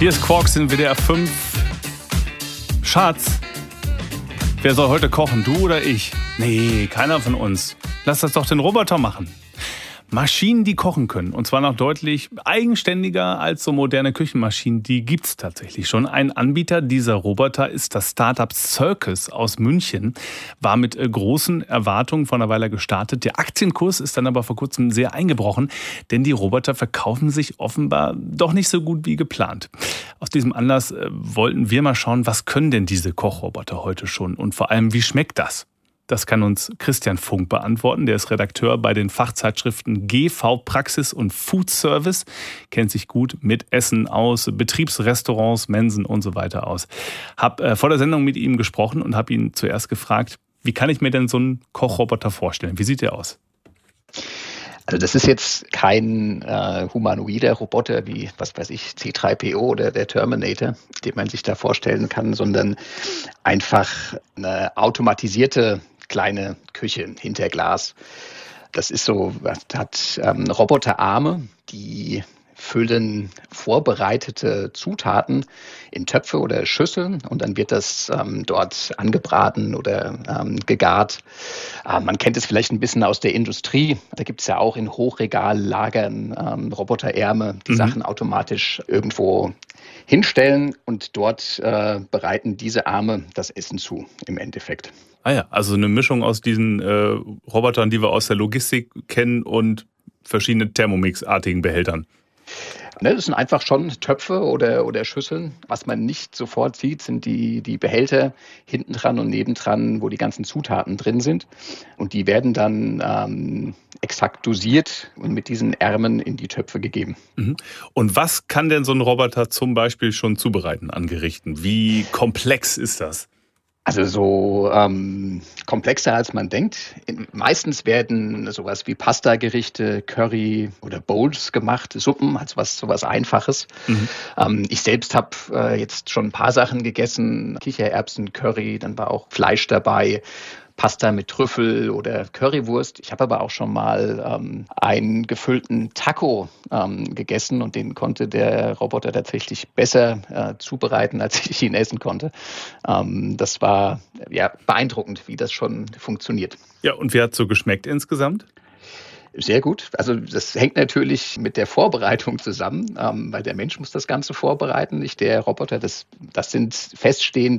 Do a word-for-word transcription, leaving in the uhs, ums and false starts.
Hier ist Quarks in W D R fünf. Schatz, wer soll heute kochen, du oder ich? Nee, keiner von uns. Lass das doch den Roboter machen. Maschinen, die kochen können, und zwar noch deutlich eigenständiger als so moderne Küchenmaschinen, die gibt's tatsächlich schon. Ein Anbieter dieser Roboter ist das Startup Circus aus München, war mit großen Erwartungen vor einer Weile gestartet. Der Aktienkurs ist dann aber vor kurzem sehr eingebrochen, denn die Roboter verkaufen sich offenbar doch nicht so gut wie geplant. Aus diesem Anlass wollten wir mal schauen, was können denn diese Kochroboter heute schon und vor allem, wie schmeckt das? Das kann uns Christian Funk beantworten. Der ist Redakteur bei den Fachzeitschriften G V Praxis und Food Service. Kennt sich gut mit Essen aus, Betriebsrestaurants, Mensen und so weiter aus. Hab äh, vor der Sendung mit ihm gesprochen und habe ihn zuerst gefragt, wie kann ich mir denn so einen Kochroboter vorstellen? Wie sieht der aus? Also das ist jetzt kein äh, humanoider Roboter wie, was weiß ich, C drei P O oder der Terminator, den man sich da vorstellen kann, sondern einfach eine automatisierte kleine Küche hinter Glas. Das ist so, hat ähm, Roboterarme, die füllen vorbereitete Zutaten in Töpfe oder Schüsseln und dann wird das ähm, dort angebraten oder ähm, gegart. Äh, man kennt es vielleicht ein bisschen aus der Industrie. Da gibt es ja auch in Hochregallagern ähm, Roboterärme, die mhm. Sachen automatisch irgendwo hinstellen und dort äh, bereiten diese Arme das Essen zu im Endeffekt. Ah ja, also eine Mischung aus diesen äh, Robotern, die wir aus der Logistik kennen und verschiedenen Thermomix-artigen Behältern. Ne, das sind einfach schon Töpfe oder, oder Schüsseln. Was man nicht sofort sieht, sind die, die Behälter hinten dran und nebendran, wo die ganzen Zutaten drin sind. Und die werden dann ähm, exakt dosiert und mit diesen Ärmen in die Töpfe gegeben. Mhm. Und was kann denn so ein Roboter zum Beispiel schon zubereiten an Gerichten? Wie komplex ist das? Also so ähm, komplexer als man denkt. Meistens werden sowas wie Pasta-Gerichte, Curry oder Bowls gemacht, Suppen, also was sowas Einfaches. Mhm. Ähm, ich selbst habe äh, jetzt schon ein paar Sachen gegessen, Kichererbsen, Curry, dann war auch Fleisch dabei. Pasta mit Trüffel oder Currywurst. Ich habe aber auch schon mal ähm, einen gefüllten Taco ähm, gegessen und den konnte der Roboter tatsächlich besser äh, zubereiten, als ich ihn essen konnte. Ähm, das war ja beeindruckend, wie das schon funktioniert. Ja, und wie hat es so geschmeckt insgesamt? Sehr gut. Also das hängt natürlich mit der Vorbereitung zusammen, ähm, weil der Mensch muss das Ganze vorbereiten, nicht der Roboter. Das, das sind feststehende